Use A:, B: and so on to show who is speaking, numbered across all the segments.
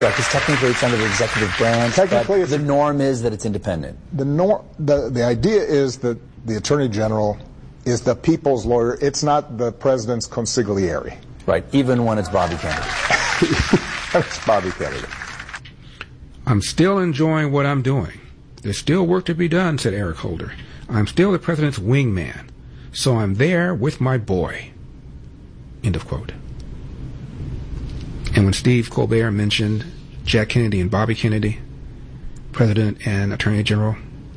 A: Because technically it's under the executive branch, but the norm is that it's independent.
B: The idea is that the Attorney General is the people's lawyer. It's not the president's consigliere.
A: Right, even when it's Bobby Kennedy.
B: It's Bobby Kennedy.
C: I'm still enjoying what I'm doing. There's still work to be done, said Eric Holder. I'm still the president's wingman, so I'm there with my boy. End of quote. And when Steve Colbert mentioned Jack Kennedy and Bobby Kennedy, President and Attorney General,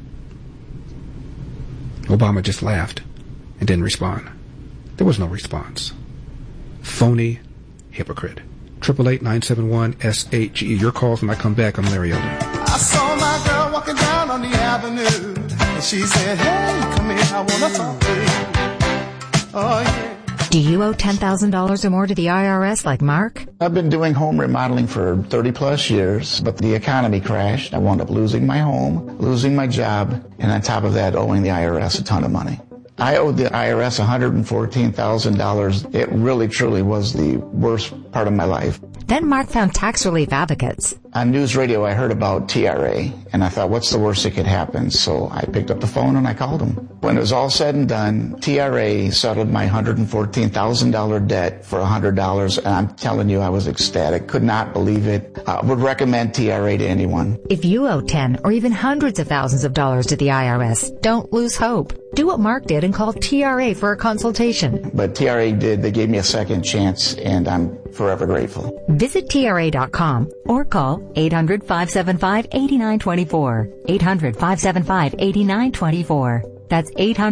C: Obama just laughed and didn't respond. There was no response. Phony hypocrite. 888-971-SHE. Your calls when I come back. I'm Larry Elder.
D: I saw my girl walking down on the avenue, and she said, hey, come here, I want to talk to you. Oh, yeah.
E: Do you owe $10,000 or more to the IRS like Mark?
F: I've been doing home remodeling for 30 plus years, but the economy crashed. I wound up losing my home, losing my job, and on top of that, owing the IRS a ton of money. I owed the IRS $114,000. It really, truly was the worst part of my life.
E: Then Mark found tax relief advocates.
F: On news radio, I heard about TRA, and I thought, what's the worst that could happen? So I picked up the phone and I called them. When it was all said and done, TRA settled my $114,000 debt for $100, and I'm telling you, I was ecstatic. Could not believe it. Would recommend TRA to anyone.
E: If you owe 10 or even hundreds of thousands of dollars to the IRS, don't lose hope. Do what Mark did and call TRA for a consultation.
F: But TRA did. They gave me a second chance, and I'm forever grateful.
E: Visit TRA.com or call 800-575-8924. 800-575-8924. That's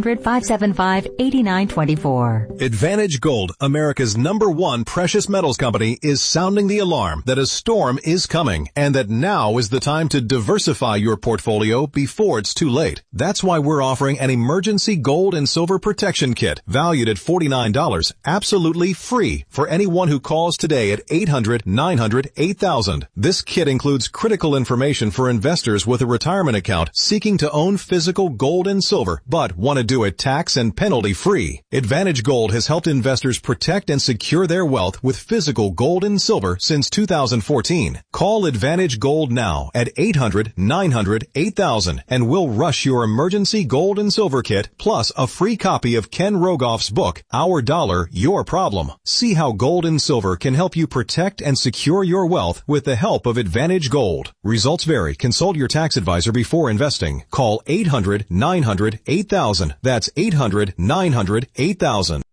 E: 800-575-8924.
G: Advantage Gold, America's #1 precious metals company, is sounding the alarm that a storm is coming and that now is the time to diversify your portfolio before it's too late. That's why we're offering an emergency gold and silver protection kit valued at $49, absolutely free for anyone who calls today at 800-900-8000. This kit includes critical information for investors with a retirement account seeking to own physical gold and silver, but want to do it tax and penalty free. Advantage Gold has helped investors protect and secure their wealth with physical gold and silver since 2014. Call Advantage Gold now at 800-900-8000 and we'll rush your emergency gold and silver kit plus a free copy of Ken Rogoff's book, Our Dollar, Your Problem. See how gold and silver can help you protect and secure your wealth with the help of Advantage Gold. Results vary. Consult your tax advisor before investing. Call 800-900-8000. That's 800-900-8000.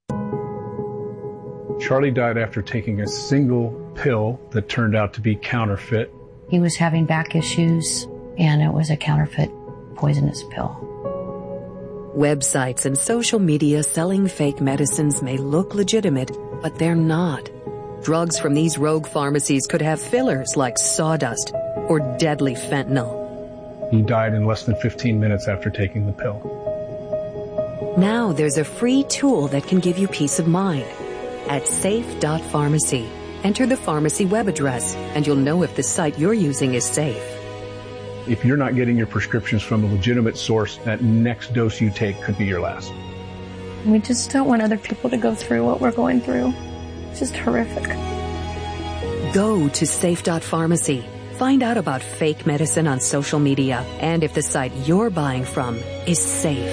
H: Charlie died after taking a single pill that turned out to be counterfeit.
I: He was having back issues, and it was a counterfeit poisonous pill.
J: Websites and social media selling fake medicines may look legitimate, but they're not. Drugs from these rogue pharmacies could have fillers like sawdust or deadly fentanyl.
H: He died in less than 15 minutes after taking the pill.
J: Now there's a free tool that can give you peace of mind. At safe.pharmacy, enter the pharmacy web address and you'll know if the site you're using is safe.
H: If you're not getting your prescriptions from a legitimate source, that next dose you take could be your last.
I: We just don't want other people to go through what we're going through. It's just horrific.
J: Go to safe.pharmacy. Find out about fake medicine on social media and if the site you're buying from is safe.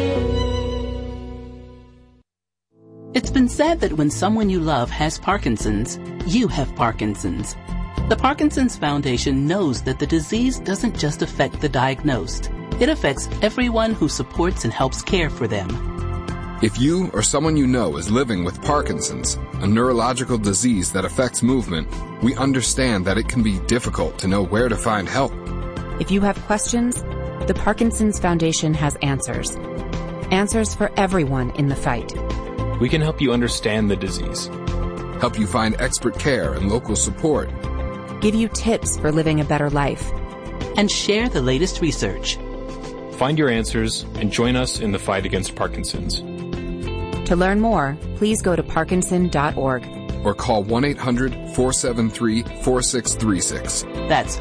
K: It's been said that when someone you love has Parkinson's, you have Parkinson's. The Parkinson's Foundation knows that the disease doesn't just affect the diagnosed. It affects everyone who supports and helps care for them.
L: If you or someone you know is living with Parkinson's, a neurological disease that affects movement, we understand that it can be difficult to know where to find help.
M: If you have questions, the Parkinson's Foundation has answers. Answers for everyone in the fight.
N: We can help you understand the disease.
L: Help you find expert care and local support.
M: Give you tips for living a better life.
K: And share the latest research.
N: Find your answers and join us in the fight against Parkinson's.
M: To learn more, please go to parkinson.org.
L: Or call 1-800-473-4636.
K: That's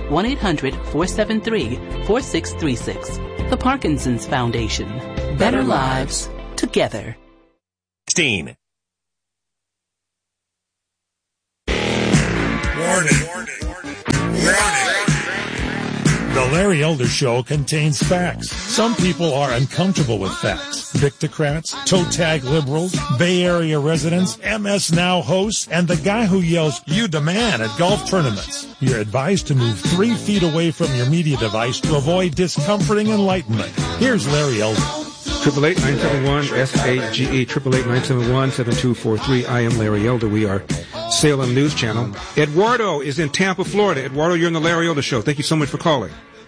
K: 1-800-473-4636. The Parkinson's Foundation. Better lives together.
O: 16.
P: Warning.
O: The Larry Elder Show contains facts. Some people are uncomfortable with facts. Victocrats, toe tag liberals, Bay Area residents, MS Now hosts, and the guy who yells, "You the man" at golf tournaments. You're advised to move 3 feet away from your media device to avoid discomforting enlightenment. Here's Larry Elder.
C: 888-971-SAGE, 888-971-7243. I am Larry Elder. We are Salem News Channel. Eduardo is in Tampa, Florida. Eduardo, you're on the Larry Elder Show. Thank you so much for calling.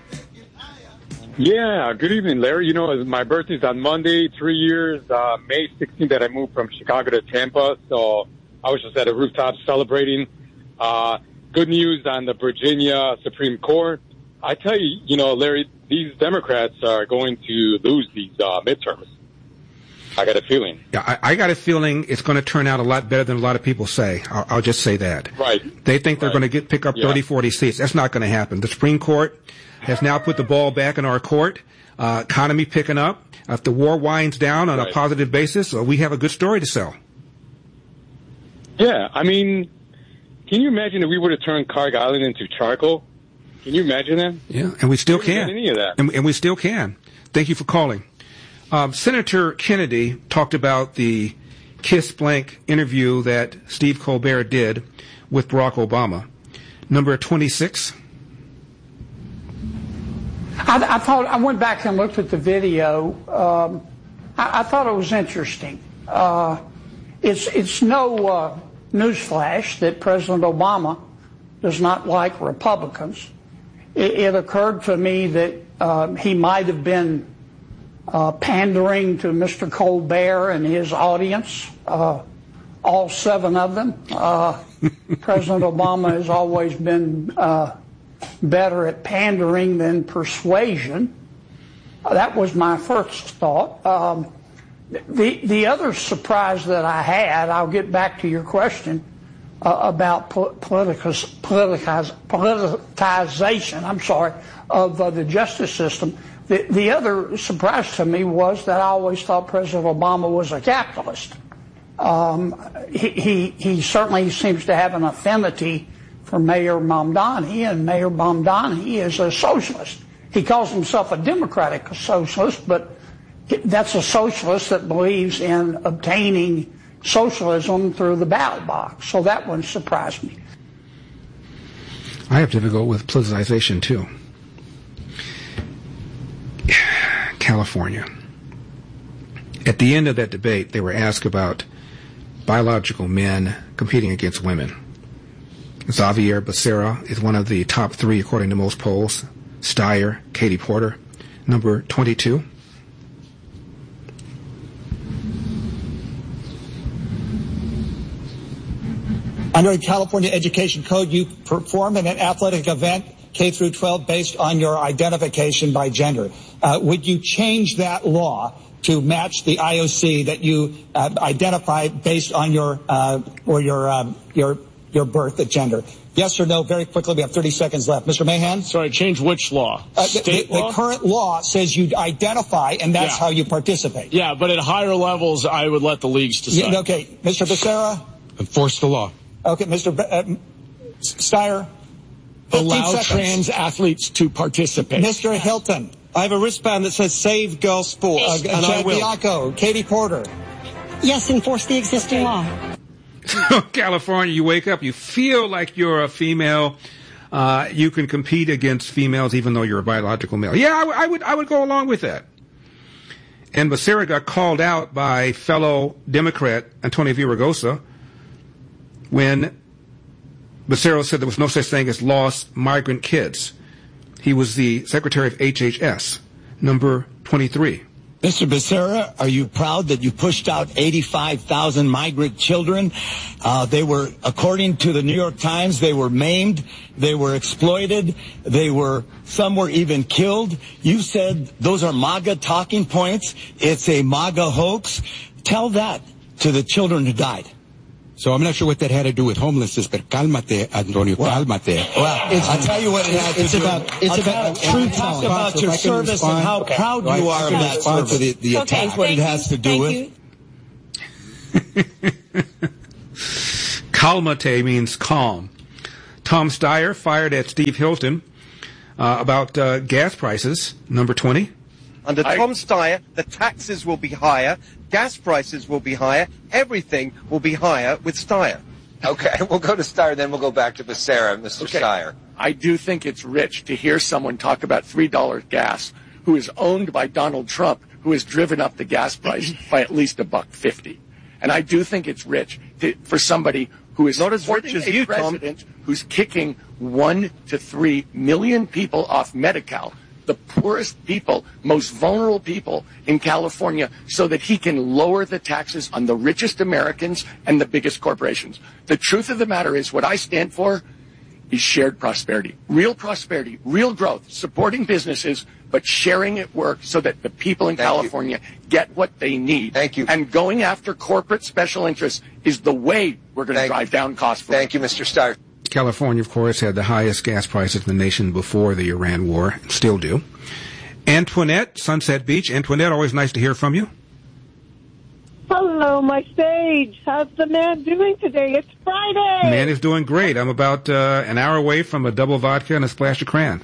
P: Yeah, good evening, Larry. You know, my birthday's on Monday, 3 years, May 16th that I moved from Chicago to Tampa. So I was just at a rooftop celebrating. Good news on the Virginia Supreme Court. I tell you, you know, Larry, these Democrats are going to lose these midterms. I got a feeling.
C: Yeah, I got a feeling it's going to turn out a lot better than a lot of people say. I'll just say that.
P: Right.
C: They think they're going to pick up 30, 40 seats. That's not going to happen. The Supreme Court has now put the ball back in our court. Economy picking up. If the war winds down on a positive basis, we have a good story to sell.
P: Yeah, I mean, can you imagine if we would have turned Carg Island into charcoal? Can you imagine that?
C: Yeah, and we still can.
P: Any of that.
C: And we still can. Thank you for calling. Senator Kennedy talked about the kiss blank interview that Steve Colbert did with Barack Obama. Number 26.
Q: I went back and looked at the video. I thought it was interesting. It's no newsflash that President Obama does not like Republicans. It occurred to me that he might have been pandering to Mr. Colbert and his audience, all 7 of them. President Obama has always been better at pandering than persuasion. That was my first thought. The other surprise that I had, I'll get back to your question about politicization, of the justice system. The other surprise to me was that I always thought President Obama was a capitalist. He certainly seems to have an affinity for Mayor Mamdani, and Mayor Mamdani is a socialist. He calls himself a democratic socialist, but that's a socialist that believes in obtaining socialism through the ballot box. So that one surprised me.
C: I have difficulty with politicization, too. California. At the end of that debate, they were asked about biological men competing against women. Xavier Becerra is one of the top 3 according to most polls. Steyer, Katie Porter, number 22.
R: Under the California Education Code, you perform in an athletic event, K through 12, based on your identification by gender. Would you change that law to match the IOC that you identify based on your birth at gender? Yes or no? Very quickly, we have 30 seconds left. Mr. Mahan?
S: Sorry, change which law? State law?
R: The current law says you identify, and that's how you participate.
S: Yeah, but at higher levels, I would let the leagues decide.
R: Yeah, okay. Mr. Becerra?
S: Enforce the law.
R: Okay, Mr. Steyer?
S: Allow trans athletes to participate.
R: Mr. Hilton?
T: I have a wristband that says Save Girl Sports, and I will.
R: Bianco, Katie Porter?
U: Yes, enforce the existing law.
C: California, you wake up, you feel like you're a female. You can compete against females even though you're a biological male. Yeah, I would go along with that. And Becerra got called out by fellow Democrat Antonio Villaraigosa when Becerra said there was no such thing as lost migrant kids. He was the secretary of HHS, number 23.
V: Mr. Becerra, are you proud that you pushed out 85,000 migrant children? They were, according to the New York Times, they were maimed, they were exploited, some were even killed. You said those are MAGA talking points. It's a MAGA hoax. Tell that to the children who died.
W: So I'm not sure what that had to do with homelessness, but cálmate, Antonio, cálmate.
V: Well, I'll tell you what it had to do. It's about truth telling. About your service and how proud you are of that service. The attack. That's what it has to do with.
C: Cálmate means calm. Tom Steyer fired at Steve Hilton about gas prices. Number 20.
A: Under Tom Steyer, the taxes will be higher, gas prices will be higher, everything will be higher with Steyer.
B: Okay, we'll go to Steyer, then we'll go back to Becerra. Mr. Steyer.
S: I do think it's rich to hear someone talk about $3 gas who is owned by Donald Trump, who has driven up the gas price by at least $1.50. And I do think it's rich for somebody who is
A: not as rich as you,
S: president who's kicking 1 to 3 million people off Medi-Cal, the poorest people, most vulnerable people in California, so that he can lower the taxes on the richest Americans and the biggest corporations. The truth of the matter is what I stand for is shared prosperity, real growth, supporting businesses, but sharing at work so that the people in California get what they need.
B: Thank you.
S: And going after corporate special interests is the way we're going to drive down costs.
B: Thank you, Mr. Steyer.
C: California, of course, had the highest gas prices in the nation before the Iran war, and still do. Antoinette, Sunset Beach. Antoinette, always nice to hear from you.
D: Hello, my stage. How's the man doing today? It's Friday.
C: Man is doing great. I'm about an hour away from a double vodka and a splash of cran.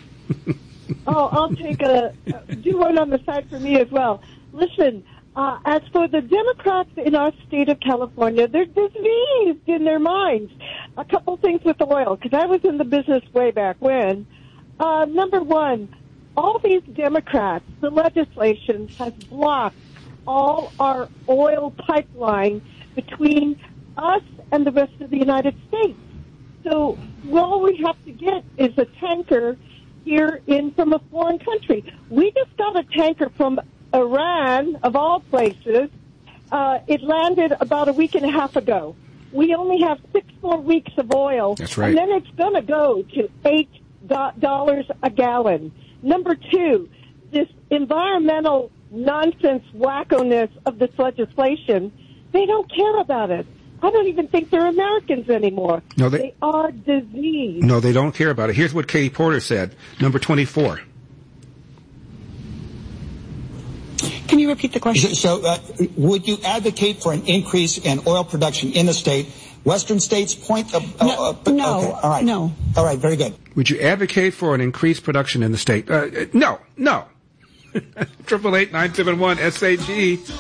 D: Oh, I'll take do one on the side for me as well. Listen, as for the Democrats in our state of California, they're diseased in their minds. A couple things with oil, because I was in the business way back when. Number one, all these Democrats, the legislation has blocked all our oil pipeline between us and the rest of the United States. So all we have to get is a tanker here in from a foreign country. We just got a tanker from Iran, of all places. It landed about a week and a half ago. We only have 6 more weeks of oil.
C: That's right.
D: And then it's going to go to $8 a gallon. Number two, this environmental nonsense wackoness of this legislation, they don't care about it. I don't even think they're Americans anymore.
C: No,
D: they are diseased.
C: No, they don't care about it. Here's what Katie Porter said, number 24.
U: Can you repeat the question?
R: So, would you advocate for an increase in oil production in the state? Western states point...
U: No.
R: Okay, all right.
U: No.
R: All right, very good.
C: Would you advocate for an increased production in the state? No. 888-971-SAG.